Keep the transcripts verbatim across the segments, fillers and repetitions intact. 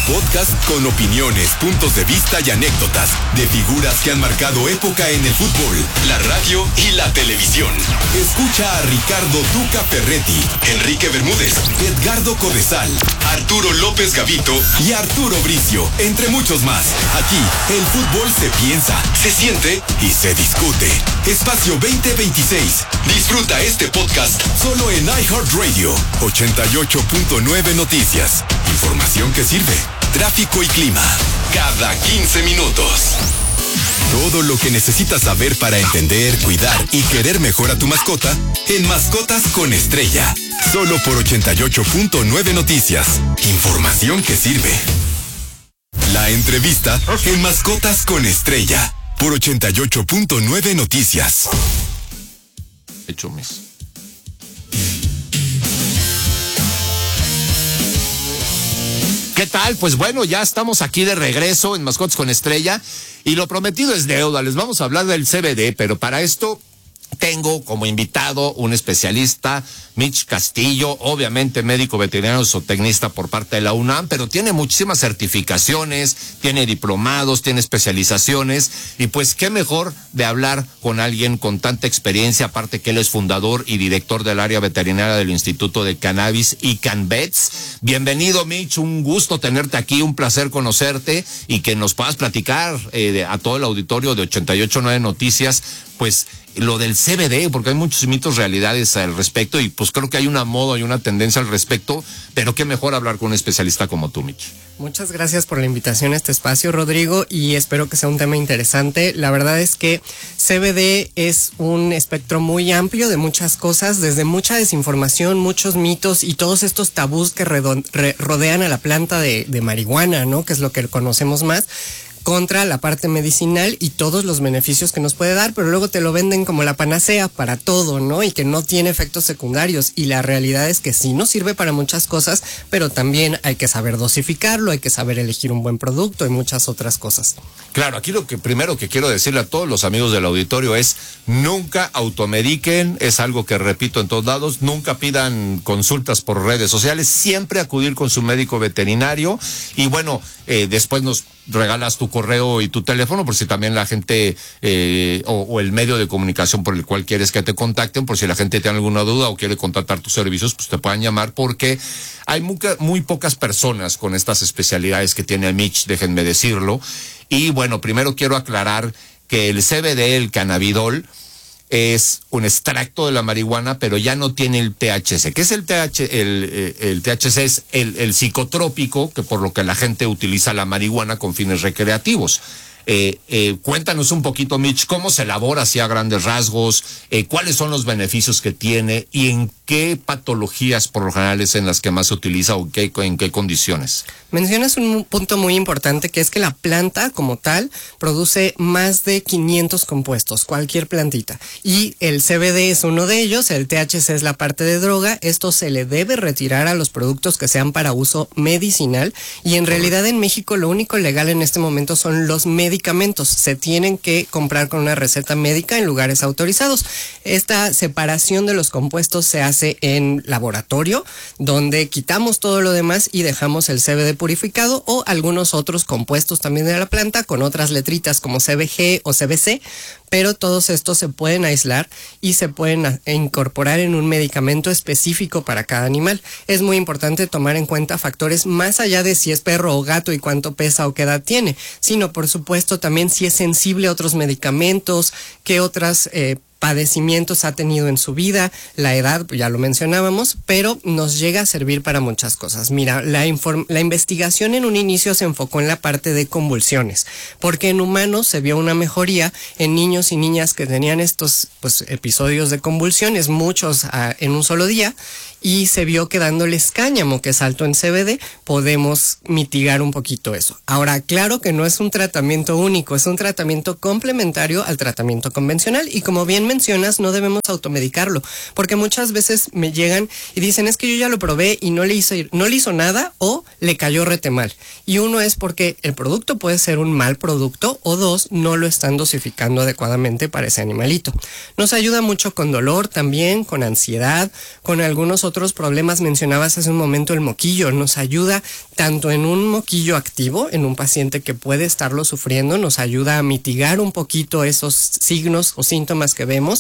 podcast con opiniones, puntos de vista y anécdotas de figuras que han marcado época en el fútbol, la radio y la televisión. Escucha a Ricardo Tuca Ferretti, Enrique Bermúdez, Edgardo Codesal, Arturo López Gavito y Arturo Bricio, entre muchos más. Aquí, el fútbol se piensa, se siente y se discute. Espacio veinte veintiséis. Disfruta este podcast solo en iHeartRadio. ochenta y ocho punto nueve Noticias. Información que sirve. Tráfico y clima. Cada quince minutos. Todo lo que necesitas saber para entender, cuidar y querer mejor a tu mascota en Mascotas con Estrella. Solo por ochenta y ocho punto nueve Noticias. Información que sirve. La entrevista en Mascotas con Estrella. Por ochenta y ocho punto nueve Noticias. Hecho mes. ¿Qué tal? Pues bueno, ya estamos aquí de regreso en Mascotas con Estrella y lo prometido es deuda. Les vamos a hablar del C B D, pero para esto tengo como invitado un especialista, Mitch Castillo, obviamente médico veterinario zootecnista por parte de la UNAM, pero tiene muchísimas certificaciones, tiene diplomados, tiene especializaciones, y pues qué mejor de hablar con alguien con tanta experiencia, aparte que él es fundador y director del área veterinaria del Instituto de Cannabis y CanVets. Bienvenido, Mitch, un gusto tenerte aquí, un placer conocerte y que nos puedas platicar eh, a todo el auditorio de ochenta y ocho punto nueve Noticias, pues lo del C B D, porque hay muchos mitos, realidades al respecto, y pues creo que hay una moda y una tendencia al respecto, pero qué mejor hablar con un especialista como tú, Mitch. Muchas gracias por la invitación a este espacio, Rodrigo, y espero que sea un tema interesante. La verdad es que C B D es un espectro muy amplio de muchas cosas, desde mucha desinformación, muchos mitos y todos estos tabús que redo- re- rodean a la planta de, de marihuana, ¿no? Que es lo que conocemos más, contra la parte medicinal y todos los beneficios que nos puede dar, pero luego te lo venden como la panacea para todo, ¿no? Y que no tiene efectos secundarios, y la realidad es que sí nos sirve para muchas cosas, pero también hay que saber dosificarlo, hay que saber elegir un buen producto y muchas otras cosas. Claro, aquí lo que primero que quiero decirle a todos los amigos del auditorio es nunca automediquen, es algo que repito en todos lados, nunca pidan consultas por redes sociales, siempre acudir con su médico veterinario, y bueno, eh, después nos regalas tu correo y tu teléfono por si también la gente eh, o, o el medio de comunicación por el cual quieres que te contacten, por si la gente tiene alguna duda o quiere contratar tus servicios, pues te puedan llamar, porque hay muy, muy pocas personas con estas especialidades que tiene Mitch, déjenme decirlo. Y bueno, primero quiero aclarar que el C B D, el cannabidol, es un extracto de la marihuana, pero ya no tiene el T H C. ¿Qué es el T H C? El, el T H C es el, el psicotrópico, que por lo que la gente utiliza la marihuana con fines recreativos. Eh, eh, cuéntanos un poquito, Mitch, cómo se elabora así a grandes rasgos, eh, cuáles son los beneficios que tiene y en qué patologías por lo general es en las que más se utiliza o qué, en qué condiciones. Mencionas un punto muy importante, que es que la planta como tal produce más de quinientos compuestos, cualquier plantita, y el C B D es uno de ellos. El T H C es la parte de droga. Esto se le debe retirar a los productos que sean para uso medicinal, y en realidad en México lo único legal en este momento son los medicamentos. Se tienen que comprar con una receta médica en lugares autorizados. Esta separación de los compuestos se hace en laboratorio, donde quitamos todo lo demás y dejamos el C B D purificado o algunos otros compuestos también de la planta con otras letritas como C B G o C B C, pero todos estos se pueden aislar y se pueden a- incorporar en un medicamento específico para cada animal. Es muy importante tomar en cuenta factores más allá de si es perro o gato y cuánto pesa o qué edad tiene, sino por supuesto también si es sensible a otros medicamentos, qué otras eh, padecimientos ha tenido en su vida, la edad, ya lo mencionábamos, pero nos llega a servir para muchas cosas. Mira, la, inform- la investigación en un inicio se enfocó en la parte de convulsiones, porque en humanos se vio una mejoría en niños y niñas que tenían estos pues, episodios de convulsiones, muchos uh, en un solo día, y se vio que dándoles cáñamo, que es alto en C B D, podemos mitigar un poquito eso. Ahora, claro que no es un tratamiento único, es un tratamiento complementario al tratamiento convencional, y como bien mencionas, no debemos automedicarlo, porque muchas veces me llegan y dicen, es que yo ya lo probé y no le hizo, no le hizo nada o le cayó rete mal. Y uno es porque el producto puede ser un mal producto, o dos, no lo están dosificando adecuadamente para ese animalito. Nos ayuda mucho con dolor también, con ansiedad, con algunos otros problemas. Mencionabas hace un momento el moquillo. Nos ayuda tanto en un moquillo activo, en un paciente que puede estarlo sufriendo, nos ayuda a mitigar un poquito esos signos o síntomas que vemos,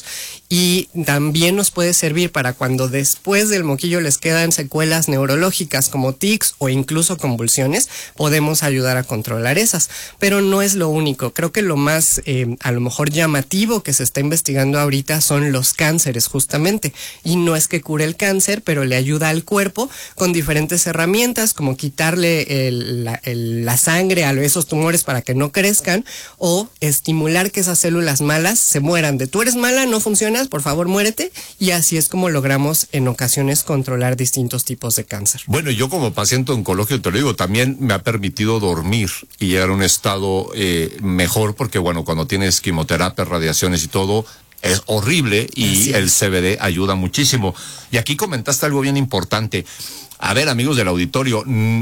y también nos puede servir para cuando después del moquillo les quedan secuelas neurológicas como tics o incluso convulsiones, podemos ayudar a controlar esas. Pero no es lo único. Creo que lo más eh, a lo mejor llamativo que se está investigando ahorita son los cánceres justamente, y no es que cure el cáncer, pero le ayuda al cuerpo con diferentes herramientas, como quitarle el, la, el, la sangre a esos tumores para que no crezcan, o estimular que esas células malas se mueran. De tú eres mala, no funcionas, por favor muérete, y así es como logramos en ocasiones controlar distintos tipos de cáncer. Bueno, yo como paciente oncológico te lo digo, también me ha permitido dormir y llegar a un estado eh, mejor, porque bueno, cuando tienes quimioterapia, radiaciones y todo, es horrible, y el C B D ayuda muchísimo. Y aquí comentaste algo bien importante. A ver, amigos del auditorio,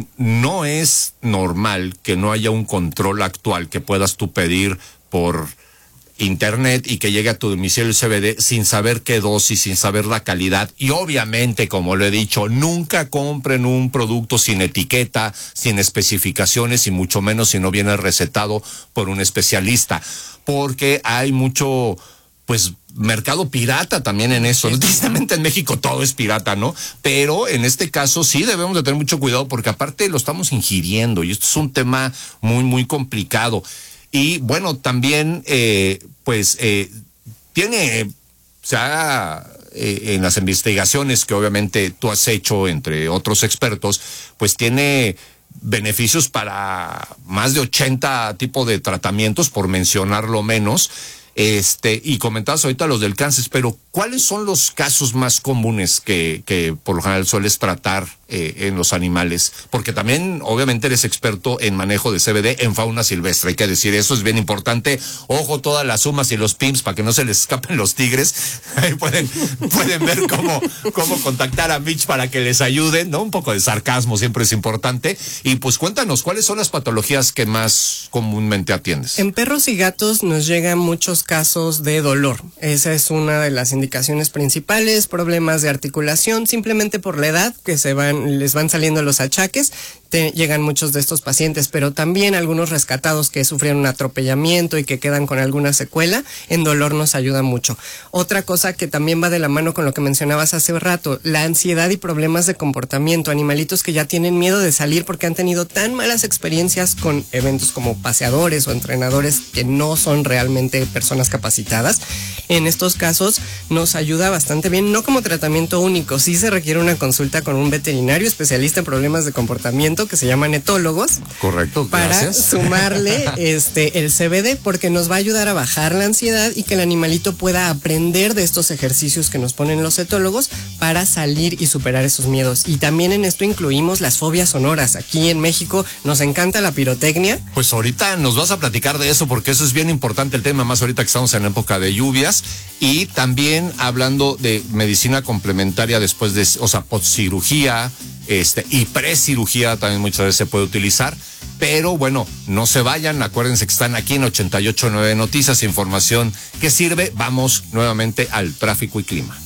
no es normal que no haya un control actual que puedas tú pedir por internet y que llegue a tu domicilio el C B D sin saber qué dosis, sin saber la calidad. Y obviamente, como lo he dicho, nunca compren un producto sin etiqueta, sin especificaciones, y mucho menos si no viene recetado por un especialista, porque hay mucho, pues, mercado pirata también en eso. Tristemente en México todo es pirata, ¿no? Pero en este caso sí debemos de tener mucho cuidado, porque aparte lo estamos ingiriendo y esto es un tema muy, muy complicado. Y bueno, también, eh, pues, eh, tiene, o sea, eh, en las investigaciones que obviamente tú has hecho, entre otros expertos, pues tiene beneficios para más de ochenta tipos de tratamientos, por mencionarlo menos. Este, y comentabas ahorita los del cáncer, pero ¿cuáles son los casos más comunes que, que por lo general sueles tratar eh, en los animales? Porque también, obviamente, eres experto en manejo de C B D en fauna silvestre, hay que decir, eso es bien importante. Ojo, todas las sumas y los P I M S para que no se les escapen los tigres. Ahí pueden, pueden ver cómo, cómo contactar a Mitch para que les ayuden, ¿no? Un poco de sarcasmo siempre es importante. Y pues cuéntanos, ¿cuáles son las patologías que más comúnmente atiendes? En perros y gatos nos llegan muchos casos de dolor. Esa es una de las indicaciones principales, problemas de articulación, simplemente por la edad que se van, les van saliendo los achaques. Te, llegan muchos de estos pacientes, pero también algunos rescatados que sufrieron un atropellamiento y que quedan con alguna secuela, en dolor nos ayuda mucho. Otra cosa que también va de la mano con lo que mencionabas hace rato, la ansiedad y problemas de comportamiento, animalitos que ya tienen miedo de salir porque han tenido tan malas experiencias con eventos como paseadores o entrenadores que no son realmente personas capacitadas. En estos casos nos ayuda bastante bien, no como tratamiento único, sí se requiere una consulta con un veterinario especialista en problemas de comportamiento que se llaman etólogos. Correcto, para gracias. sumarle este el C B D, porque nos va a ayudar a bajar la ansiedad y que el animalito pueda aprender de estos ejercicios que nos ponen los etólogos para salir y superar esos miedos. Y también en esto incluimos las fobias sonoras. Aquí en México nos encanta la pirotecnia. Pues ahorita nos vas a platicar de eso, porque eso es bien importante el tema, más ahorita que estamos en época de lluvias. Y también hablando de medicina complementaria después de, o sea, postcirugía, este, y precirugía también muchas veces se puede utilizar. Pero bueno, no se vayan, acuérdense que están aquí en ochenta y ocho punto nueve Noticias, información que sirve. Vamos nuevamente al tráfico y clima.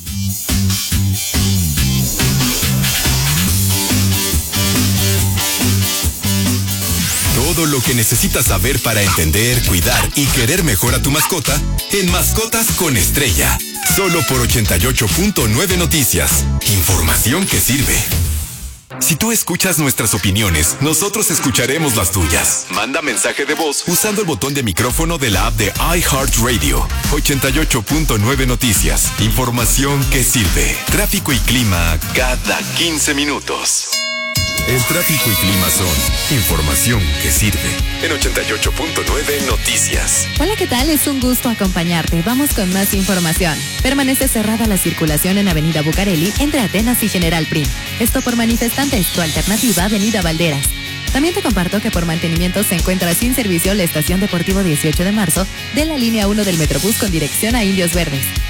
Todo lo que necesitas saber para entender, cuidar y querer mejor a tu mascota en Mascotas con Estrella. Solo por ochenta y ocho punto nueve Noticias. Información que sirve. Si tú escuchas nuestras opiniones, nosotros escucharemos las tuyas. Manda mensaje de voz usando el botón de micrófono de la app de iHeartRadio. ochenta y ocho punto nueve Noticias. Información que sirve. Tráfico y clima cada quince minutos. El tráfico y clima son información que sirve. En ochenta y ocho punto nueve Noticias. Hola, ¿qué tal? Es un gusto acompañarte. Vamos con más información. Permanece cerrada la circulación en Avenida Bucareli entre Atenas y General Prim. Esto por manifestantes. Tu alternativa, Avenida Valderas. También te comparto que por mantenimiento se encuentra sin servicio la estación Deportivo dieciocho de marzo de la línea uno del Metrobús con dirección a Indios Verdes.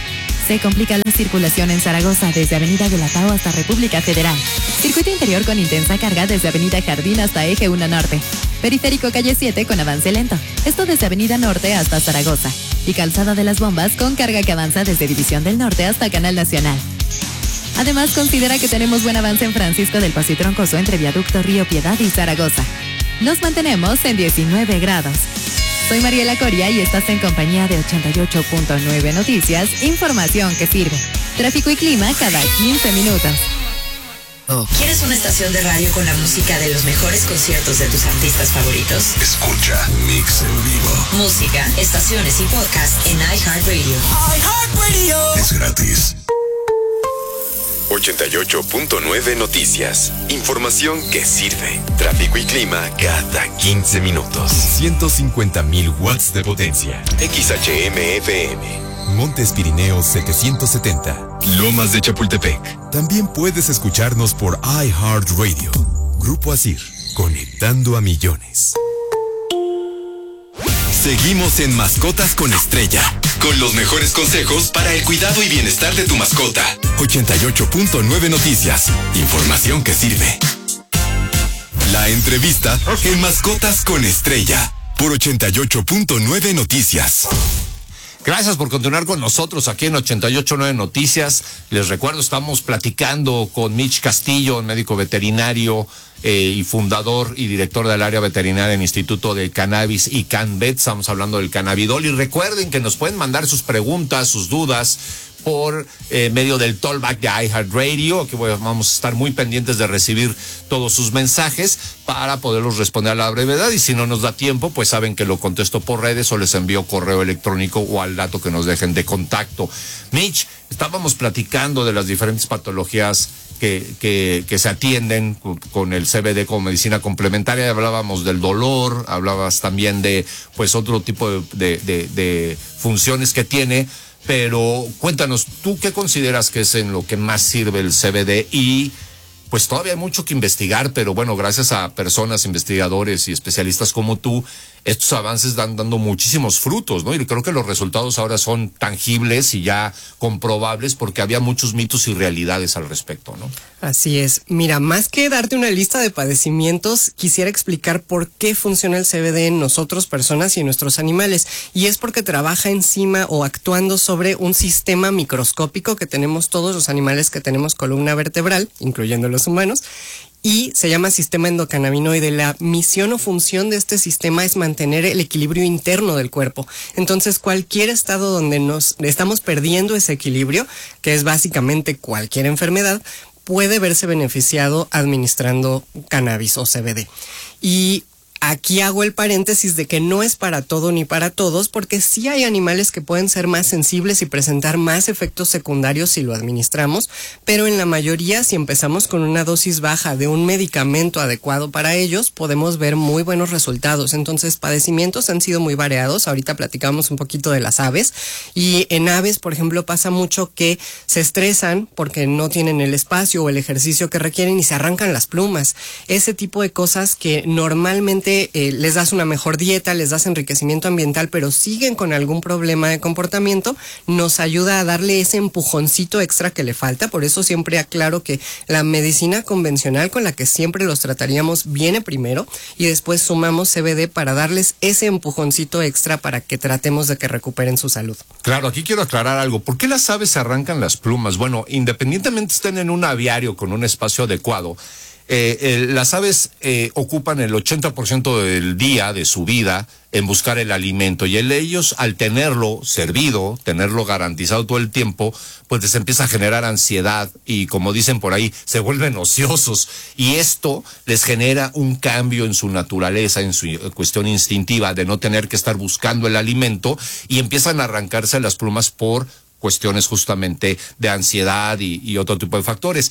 Se complica la circulación en Zaragoza desde Avenida Guelatao hasta República Federal. Circuito interior con intensa carga desde Avenida Jardín hasta Eje uno Norte. Periférico calle siete con avance lento. Esto desde Avenida Norte hasta Zaragoza. Y Calzada de las Bombas con carga que avanza desde División del Norte hasta Canal Nacional. Además, considera que tenemos buen avance en Francisco del Paso y Troncoso entre Viaducto Río Piedad y Zaragoza. Nos mantenemos en diecinueve grados. Soy Mariela Coria y estás en compañía de ochenta y ocho punto nueve Noticias, información que sirve. Tráfico y clima cada quince minutos. ¿Quieres una estación de radio con la música de los mejores conciertos de tus artistas favoritos? Escucha Mix en vivo. Música, estaciones y podcast en iHeartRadio. iHeartRadio. Es gratis. ochenta y ocho punto nueve Noticias. Información que sirve. Tráfico y clima cada quince minutos. ciento cincuenta mil watts de potencia. X H M F M. Montes Pirineos setecientos setenta. Lomas de Chapultepec. También puedes escucharnos por iHeartRadio. Grupo Asir. Conectando a millones. Seguimos en Mascotas con Estrella, con los mejores consejos para el cuidado y bienestar de tu mascota. ochenta y ocho punto nueve Noticias. Información que sirve. La entrevista en Mascotas con Estrella, por ochenta y ocho punto nueve Noticias. Gracias por continuar con nosotros aquí en ochenta y ocho punto nueve Noticias. Les recuerdo, estamos platicando con Mitch Castillo, médico veterinario eh, y fundador y director del área veterinaria del Instituto de Cannabis y CanVet. Estamos hablando del cannabidol y recuerden que nos pueden mandar sus preguntas, sus dudas por eh, medio del Tollback de iHeartRadio, que vamos a estar muy pendientes de recibir todos sus mensajes para poderlos responder a la brevedad, y si no nos da tiempo, pues saben que lo contesto por redes o les envío correo electrónico o al dato que nos dejen de contacto. Mitch, estábamos platicando de las diferentes patologías que, que, que se atienden con el C B D como medicina complementaria. Hablábamos del dolor, hablabas también de pues otro tipo de, de, de, de funciones que tiene. Pero cuéntanos, ¿tú qué consideras que es en lo que más sirve el C B D? Y pues todavía hay mucho que investigar, pero bueno, gracias a personas, investigadores y especialistas como tú, estos avances dan dando muchísimos frutos, ¿no? Y creo que los resultados ahora son tangibles y ya comprobables, porque había muchos mitos y realidades al respecto, ¿no? Así es. Mira, más que darte una lista de padecimientos, quisiera explicar por qué funciona el C B D en nosotros, personas, y en nuestros animales. Y es porque trabaja encima o actuando sobre un sistema microscópico que tenemos todos los animales que tenemos columna vertebral, incluyendo los humanos, y se llama sistema endocannabinoide. La misión o función de este sistema es mantener el equilibrio interno del cuerpo. Entonces, cualquier estado donde nos estamos perdiendo ese equilibrio, que es básicamente cualquier enfermedad, puede verse beneficiado administrando cannabis o C B D. Y aquí hago el paréntesis de que no es para todo ni para todos, porque sí hay animales que pueden ser más sensibles y presentar más efectos secundarios si lo administramos, pero en la mayoría, si empezamos con una dosis baja de un medicamento adecuado para ellos, podemos ver muy buenos resultados. Entonces, padecimientos han sido muy variados. Ahorita platicamos un poquito de las aves, y en aves, por ejemplo, pasa mucho que se estresan porque no tienen el espacio o el ejercicio que requieren y se arrancan las plumas. Ese tipo de cosas que normalmente Eh, les das una mejor dieta, les das enriquecimiento ambiental, pero siguen con algún problema de comportamiento, nos ayuda a darle ese empujoncito extra que le falta. Por eso siempre aclaro que la medicina convencional con la que siempre los trataríamos viene primero, y después sumamos C B D para darles ese empujoncito extra para que tratemos de que recuperen su salud. Claro, aquí quiero aclarar algo. ¿Por qué las aves se arrancan las plumas? Bueno, independientemente estén en un aviario con un espacio adecuado, Eh, eh, las aves eh, ocupan el ochenta por ciento del día de su vida en buscar el alimento, y el, ellos, al tenerlo servido, tenerlo garantizado todo el tiempo, pues les empieza a generar ansiedad y, como dicen por ahí, se vuelven ociosos, y esto les genera un cambio en su naturaleza, en su cuestión instintiva de no tener que estar buscando el alimento, y empiezan a arrancarse las plumas por cuestiones justamente de ansiedad y, y otro tipo de factores.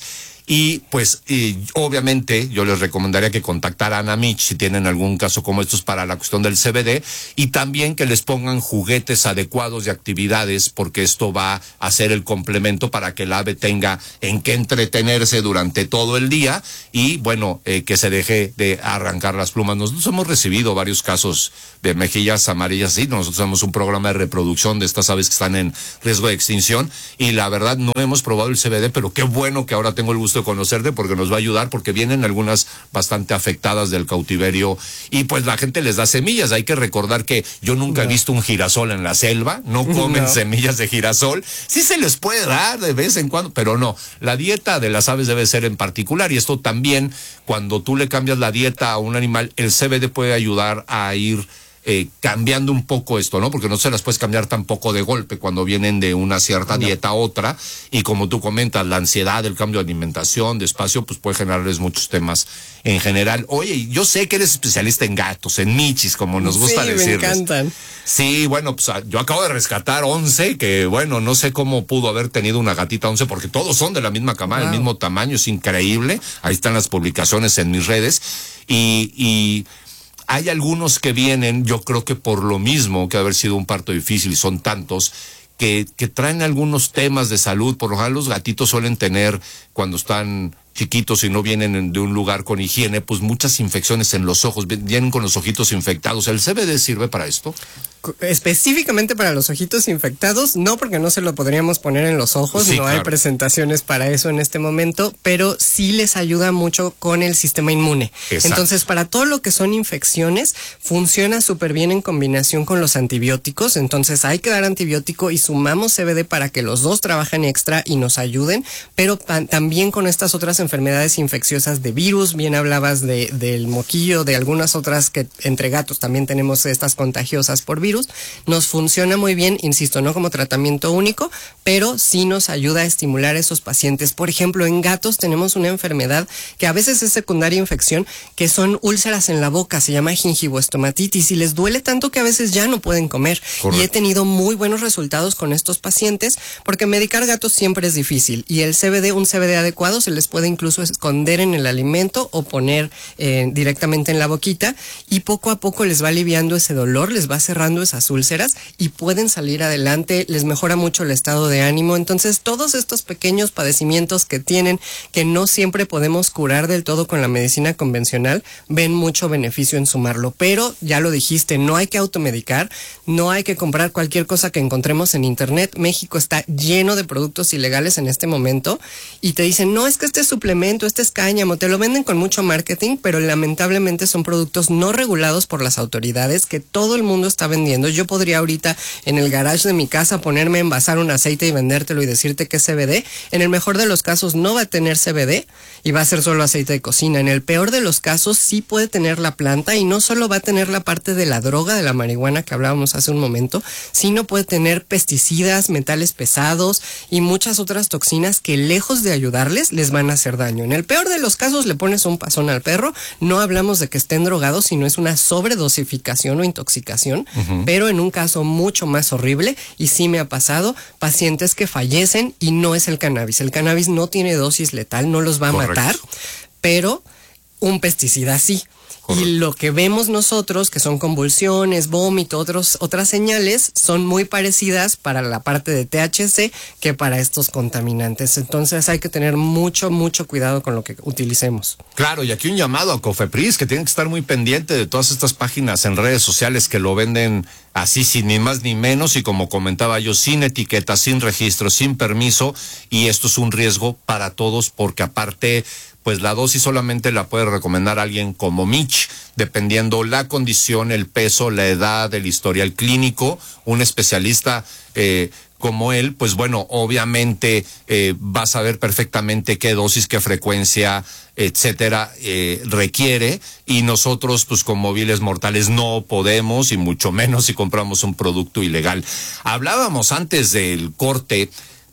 Y pues y, obviamente yo les recomendaría que contactaran a Mitch si tienen algún caso como estos para la cuestión del C B D, y también que les pongan juguetes adecuados y actividades, porque esto va a ser el complemento para que el ave tenga en qué entretenerse durante todo el día y bueno, eh, que se deje de arrancar las plumas. Nosotros hemos recibido varios casos de mejillas amarillas, sí, nosotros tenemos un programa de reproducción de estas aves que están en riesgo de extinción y la verdad no hemos probado el C B D, pero qué bueno que ahora tengo el gusto de conocerte porque nos va a ayudar, porque vienen algunas bastante afectadas del cautiverio y pues la gente les da semillas. Hay que recordar que yo nunca no. he visto un girasol en la selva, no comen no. semillas de girasol. Sí se les puede dar de vez en cuando, pero no. La dieta de las aves debe ser en particular, y esto también, cuando tú le cambias la dieta a un animal, el C B D puede ayudar a ir Eh, cambiando un poco esto, ¿no? Porque no se las puedes cambiar tampoco de golpe cuando vienen de una cierta no. dieta a otra, y como tú comentas, la ansiedad, el cambio de alimentación, de espacio, pues puede generarles muchos temas en general. Oye, yo sé que eres especialista en gatos, en michis, como nos gusta sí, decirles. Me encantan. Sí, bueno, pues yo acabo de rescatar once, que bueno, no sé cómo pudo haber tenido una gatita once, porque todos son de la misma cama, wow. del mismo tamaño, es increíble. Ahí están las publicaciones en mis redes, y... y hay algunos que vienen, yo creo que por lo mismo que haber sido un parto difícil, y son tantos, que, que traen algunos temas de salud. Por lo general los gatitos suelen tener, cuando están chiquitos y no vienen de un lugar con higiene, pues muchas infecciones en los ojos, vienen con los ojitos infectados. ¿El C B D sirve para esto? Específicamente para los ojitos infectados, no, porque no se lo podríamos poner en los ojos, sí, no claro. hay presentaciones para eso en este momento, pero sí les ayuda mucho con el sistema inmune. Exacto. Entonces, para todo lo que son infecciones, funciona súper bien en combinación con los antibióticos. Entonces, hay que dar antibiótico y sumamos C B D para que los dos trabajen extra y nos ayuden, pero también con estas otras enfermedades infecciosas de virus. Bien hablabas de, del moquillo, de algunas otras que entre gatos también tenemos estas contagiosas por virus. Nos funciona muy bien, insisto, no como tratamiento único, pero sí nos ayuda a estimular a esos pacientes. Por ejemplo, en gatos tenemos una enfermedad que a veces es secundaria infección, que son úlceras en la boca, se llama gingivoestomatitis, y les duele tanto que a veces ya no pueden comer. Correcto. Y he tenido muy buenos resultados con estos pacientes, porque medicar gatos siempre es difícil, y el C B D, un C B D adecuado, se les puede incluso esconder en el alimento o poner eh, directamente en la boquita, y poco a poco les va aliviando ese dolor, les va cerrando esas úlceras y pueden salir adelante, les mejora mucho el estado de ánimo. Entonces, todos estos pequeños padecimientos que tienen, que no siempre podemos curar del todo con la medicina convencional, ven mucho beneficio en sumarlo. Pero, ya lo dijiste, no hay que automedicar, no hay que comprar cualquier cosa que encontremos en internet. México está lleno de productos ilegales en este momento, y te dicen, no, es que este es suplemento, este es cáñamo, te lo venden con mucho marketing, pero lamentablemente son productos no regulados por las autoridades, que todo el mundo está vendiendo. Yo podría ahorita en el garage de mi casa ponerme a envasar un aceite y vendértelo y decirte que es C B D. En el mejor de los casos no va a tener C B D y va a ser solo aceite de cocina. En el peor de los casos sí puede tener la planta, y no solo va a tener la parte de la droga de la marihuana que hablábamos hace un momento, sino puede tener pesticidas, metales pesados y muchas otras toxinas que, lejos de ayudarles, les van a hacer daño. En el peor de los casos le pones un pasón al perro. No hablamos de que estén drogados, sino es una sobredosificación o intoxicación. Uh-huh. Pero en un caso mucho más horrible, y sí me ha pasado, pacientes que fallecen y no es el cannabis. El cannabis no tiene dosis letal, no los va a Correcto. matar, pero un pesticida sí. Correcto. Y lo que vemos nosotros, que son convulsiones, vómito, otros, otras señales, son muy parecidas para la parte de T H C que para estos contaminantes. Entonces hay que tener mucho, mucho cuidado con lo que utilicemos. Claro, y aquí un llamado a COFEPRIS, que tienen que estar muy pendiente de todas estas páginas en redes sociales que lo venden así, sin ni más ni menos, y como comentaba yo, sin etiqueta, sin registro, sin permiso, y esto es un riesgo para todos, porque aparte, pues la dosis solamente la puede recomendar alguien como Mitch, dependiendo la condición, el peso, la edad, el historial clínico. Un especialista eh, como él, pues bueno, obviamente eh, va a saber perfectamente qué dosis, qué frecuencia, etcétera, eh, requiere, y nosotros, pues como viles mortales, no podemos, y mucho menos si compramos un producto ilegal. Hablábamos antes del corte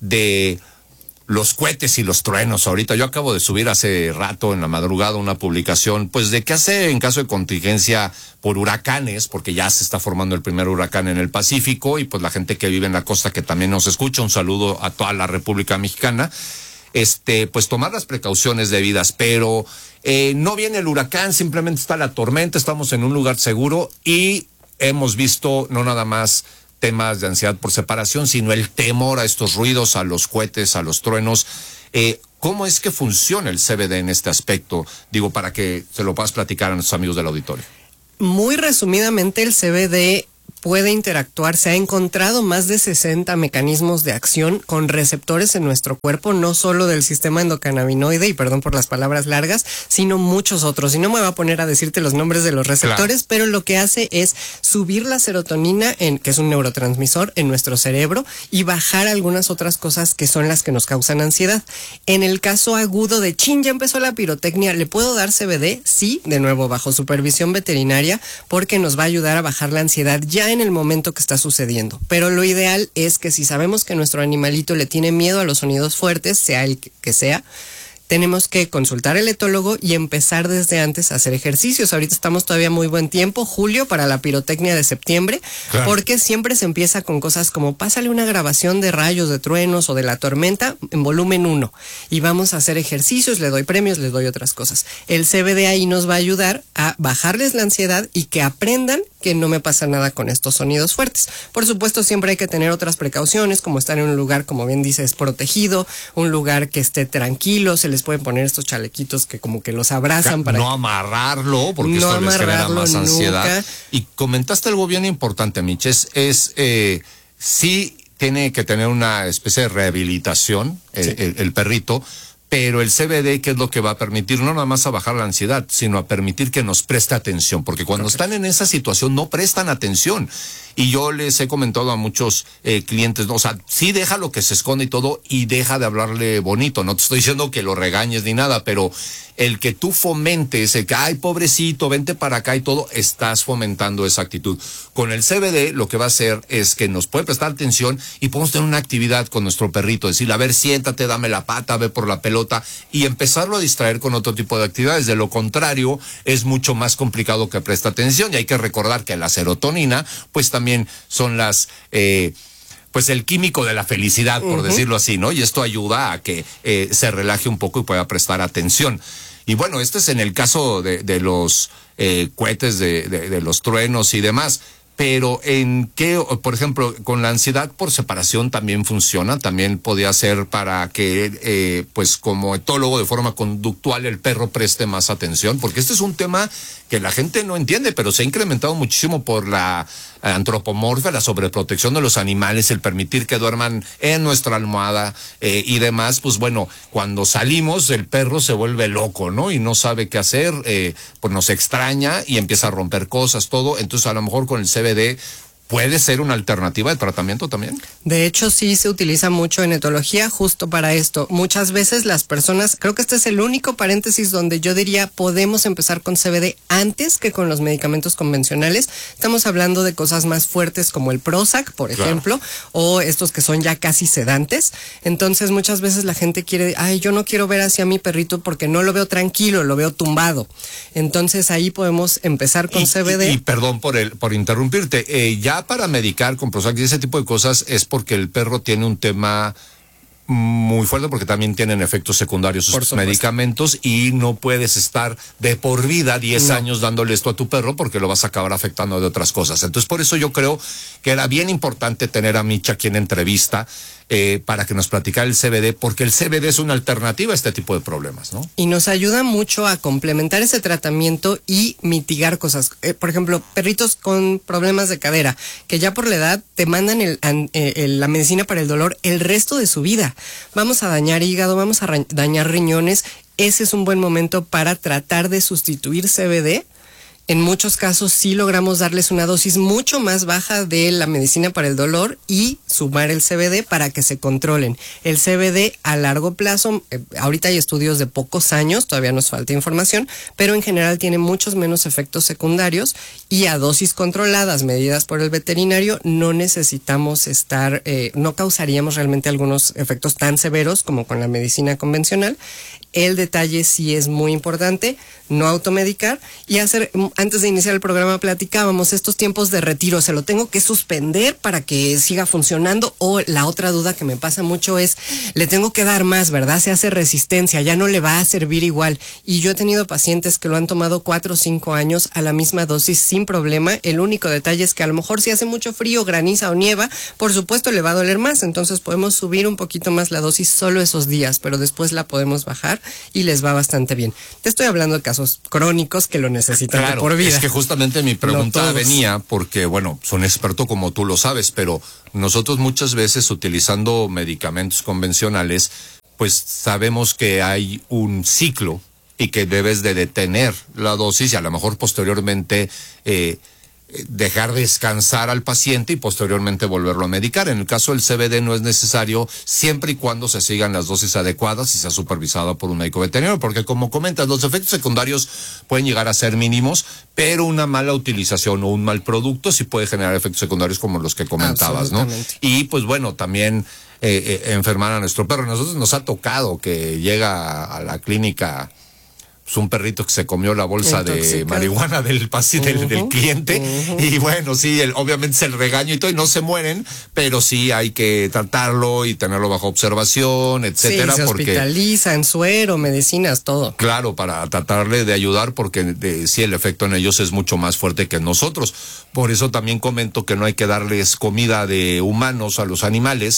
de los cohetes y los truenos. Ahorita yo acabo de subir hace rato en la madrugada una publicación, pues de qué hacer en caso de contingencia por huracanes, porque ya se está formando el primer huracán en el Pacífico, y pues la gente que vive en la costa que también nos escucha, un saludo a toda la República Mexicana. este, pues tomar las precauciones debidas, pero eh, no viene el huracán, simplemente está la tormenta, estamos en un lugar seguro y hemos visto no nada más temas de ansiedad por separación, sino el temor a estos ruidos, a los cohetes, a los truenos. Eh, ¿Cómo es que funciona el C B D en este aspecto? Digo, para que se lo puedas platicar a nuestros amigos del auditorio. Muy resumidamente, el C B D puede interactuar. Se ha encontrado más de sesenta mecanismos de acción con receptores en nuestro cuerpo, no solo del sistema endocannabinoide, y perdón por las palabras largas, sino muchos otros. Y no me voy a poner a decirte los nombres de los receptores, claro, pero lo que hace es subir la serotonina, en, que es un neurotransmisor, en nuestro cerebro, y bajar algunas otras cosas que son las que nos causan ansiedad. En el caso agudo de chin, ya empezó la pirotecnia, ¿le puedo dar C B D? Sí, de nuevo, bajo supervisión veterinaria, porque nos va a ayudar a bajar la ansiedad ya en el momento que está sucediendo. Pero lo ideal es que si sabemos que nuestro animalito le tiene miedo a los sonidos fuertes, sea el que sea, tenemos que consultar al etólogo y empezar desde antes a hacer ejercicios. Ahorita estamos todavía muy buen tiempo, julio, para la pirotecnia de septiembre, claro, porque siempre se empieza con cosas como pásale una grabación de rayos, de truenos o de la tormenta en volumen uno y vamos a hacer ejercicios, le doy premios, les doy otras cosas. El C B D ahí nos va a ayudar a bajarles la ansiedad y que aprendan que no me pasa nada con estos sonidos fuertes. Por supuesto, siempre hay que tener otras precauciones, como estar en un lugar, como bien dices, protegido, un lugar que esté tranquilo, se les pueden poner estos chalequitos que como que los abrazan para... No amarrarlo, porque no esto les genera más ansiedad. Nunca. Y comentaste algo bien importante, Mich, es, es eh, sí tiene que tener una especie de rehabilitación, sí, el, el, el perrito, pero el C B D, ¿qué es lo que va a permitir? No nada más a bajar la ansiedad, sino a permitir que nos preste atención, porque cuando Perfecto. Están en esa situación no prestan atención. Y yo les he comentado a muchos eh, clientes, o sea, sí deja lo que se esconde y todo, y deja de hablarle bonito. No te estoy diciendo que lo regañes ni nada, pero el que tú fomentes, el que, ay, pobrecito, vente para acá y todo, estás fomentando esa actitud. Con el C B D lo que va a hacer es que nos puede prestar atención y podemos tener una actividad con nuestro perrito, decirle, a ver, siéntate, dame la pata, ve por la pelota, y empezarlo a distraer con otro tipo de actividades. De lo contrario, es mucho más complicado que preste atención, y hay que recordar que la serotonina, pues también también son las, eh, pues el químico de la felicidad, por uh-huh. decirlo así, ¿no? Y esto ayuda a que eh, se relaje un poco y pueda prestar atención. Y bueno, este es en el caso de, de los eh, cohetes, de, de, de los truenos y demás. Pero en qué, por ejemplo, con la ansiedad por separación también funciona, también podría ser para que, eh, pues como etólogo de forma conductual el perro preste más atención, porque este es un tema que la gente no entiende, pero se ha incrementado muchísimo por la antropomorfia, la sobreprotección de los animales, el permitir que duerman en nuestra almohada eh, y demás. Pues bueno, cuando salimos el perro se vuelve loco, ¿no? Y no sabe qué hacer, eh, pues nos extraña y empieza a romper cosas, todo. Entonces a lo mejor con el C B D ¿puede ser una alternativa de tratamiento también? De hecho, sí se utiliza mucho en etología justo para esto. Muchas veces las personas, creo que este es el único paréntesis donde yo diría podemos empezar con C B D antes que con los medicamentos convencionales. Estamos hablando de cosas más fuertes como el Prozac, por ejemplo, claro, o estos que son ya casi sedantes. Entonces, muchas veces la gente quiere, ay, yo no quiero ver hacia mi perrito porque no lo veo tranquilo, lo veo tumbado. Entonces, ahí podemos empezar con y, C B D. Y, y perdón por el por interrumpirte, eh, ya para medicar con Prozac y ese tipo de cosas es porque el perro tiene un tema muy fuerte, porque también tienen efectos secundarios sus medicamentos y no puedes estar de por vida diez no. años dándole esto a tu perro porque lo vas a acabar afectando de otras cosas. Entonces por eso yo creo que era bien importante tener a Micha aquí en entrevista eh, para que nos platicara el C B D, porque el C B D es una alternativa a este tipo de problemas, ¿no? Y nos ayuda mucho a complementar ese tratamiento y mitigar cosas. Eh, por ejemplo, perritos con problemas de cadera, que ya por la edad te mandan el, el, la medicina para el dolor el resto de su vida. Vamos a dañar hígado, vamos a dañar riñones. Ese es un buen momento para tratar de sustituir C B D. En muchos casos sí logramos darles una dosis mucho más baja de la medicina para el dolor y sumar el C B D para que se controlen. El C B D a largo plazo, eh, ahorita hay estudios de pocos años, todavía nos falta información, pero en general tiene muchos menos efectos secundarios y a dosis controladas, medidas por el veterinario, no necesitamos estar, eh, no causaríamos realmente algunos efectos tan severos como con la medicina convencional. El detalle sí es muy importante, no automedicar y hacer, antes de iniciar el programa platicábamos, estos tiempos de retiro, ¿se lo tengo que suspender para que siga funcionando? O la otra duda que me pasa mucho es, le tengo que dar más, ¿verdad? Se hace resistencia, ya no le va a servir igual. Y yo he tenido pacientes que lo han tomado cuatro o cinco años a la misma dosis sin problema. El único detalle es que a lo mejor si hace mucho frío, graniza o nieva, por supuesto le va a doler más, entonces podemos subir un poquito más la dosis solo esos días, pero después la podemos bajar y les va bastante bien. Te estoy hablando de casos crónicos que lo necesitan claro, de por vida. Es que justamente mi pregunta no venía porque, bueno, son experto como tú lo sabes, pero nosotros muchas veces utilizando medicamentos convencionales, pues sabemos que hay un ciclo y que debes de detener la dosis y a lo mejor posteriormente eh, dejar descansar al paciente y posteriormente volverlo a medicar. En el caso del C B D no es necesario siempre y cuando se sigan las dosis adecuadas y sea supervisada por un médico veterinario, porque como comentas, los efectos secundarios pueden llegar a ser mínimos, pero una mala utilización o un mal producto sí puede generar efectos secundarios como los que comentabas, ¿no? Y pues bueno, también eh, eh, enfermar a nuestro perro. A nosotros nos ha tocado que llega a, a la clínica pues un perrito que se comió la bolsa de marihuana del paciente, uh-huh, del, del cliente, uh-huh. Y bueno, sí, el, obviamente es el regaño y todo, y no se mueren, pero sí hay que tratarlo y tenerlo bajo observación, etcétera. Sí, se porque hospitalizan, suero, medicinas, todo. Claro, para tratarle de ayudar, porque de, sí, el efecto en ellos es mucho más fuerte que en nosotros. Por eso también comento que no hay que darles comida de humanos a los animales,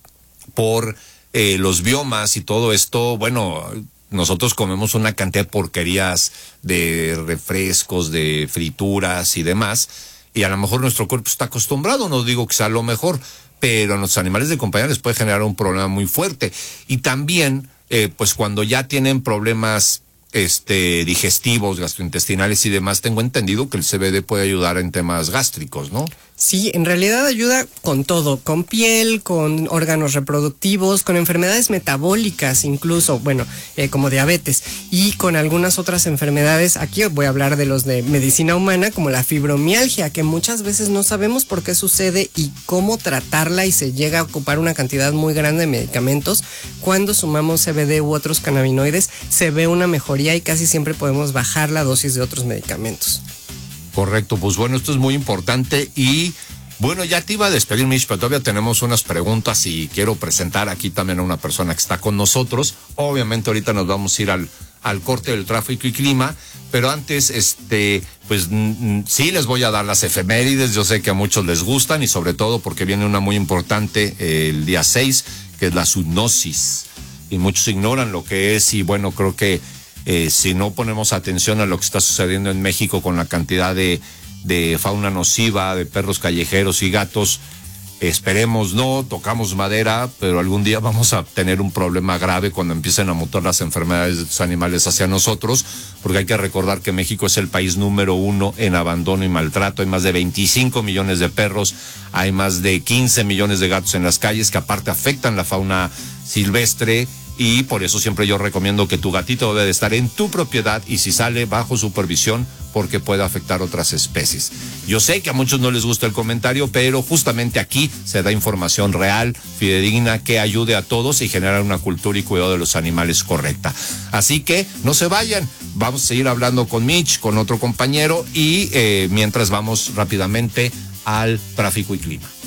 por eh, los biomas y todo esto, bueno. Nosotros comemos una cantidad de porquerías de refrescos, de frituras y demás, y a lo mejor nuestro cuerpo está acostumbrado, no digo que sea lo mejor, pero a los animales de compañía les puede generar un problema muy fuerte. Y también, eh, pues cuando ya tienen problemas este digestivos, gastrointestinales y demás, tengo entendido que el C B D puede ayudar en temas gástricos, ¿no? Sí, en realidad ayuda con todo, con piel, con órganos reproductivos, con enfermedades metabólicas incluso, bueno, eh, como diabetes, y con algunas otras enfermedades. Aquí voy a hablar de los de medicina humana, como la fibromialgia, que muchas veces no sabemos por qué sucede y cómo tratarla, y se llega a ocupar una cantidad muy grande de medicamentos. Cuando sumamos C B D u otros cannabinoides, se ve una mejoría y casi siempre podemos bajar la dosis de otros medicamentos. Correcto, pues bueno, esto es muy importante y bueno, ya te iba a despedir, Mitch, pero todavía tenemos unas preguntas y quiero presentar aquí también a una persona que está con nosotros. Obviamente ahorita nos vamos a ir al, al corte del tráfico y clima, pero antes, este, pues mm, sí les voy a dar las efemérides. Yo sé que a muchos les gustan y sobre todo porque viene una muy importante eh, el día seis, que es la zoonosis, y muchos ignoran lo que es y bueno, creo que Eh, si no ponemos atención a lo que está sucediendo en México con la cantidad de, de fauna nociva, de perros callejeros y gatos, esperemos no, tocamos madera, pero algún día vamos a tener un problema grave cuando empiecen a mutar las enfermedades de estos animales hacia nosotros, porque hay que recordar que México es el país número uno en abandono y maltrato. Hay más de veinticinco millones de perros, hay más de quince millones de gatos en las calles que aparte afectan la fauna silvestre. Y por eso siempre yo recomiendo que tu gatito debe de estar en tu propiedad y si sale bajo supervisión, porque puede afectar otras especies. Yo sé que a muchos no les gusta el comentario, pero justamente aquí se da información real, fidedigna, que ayude a todos y generar una cultura y cuidado de los animales correcta. Así que no se vayan, vamos a seguir hablando con Mitch, con otro compañero, y eh, mientras vamos rápidamente al tráfico y clima.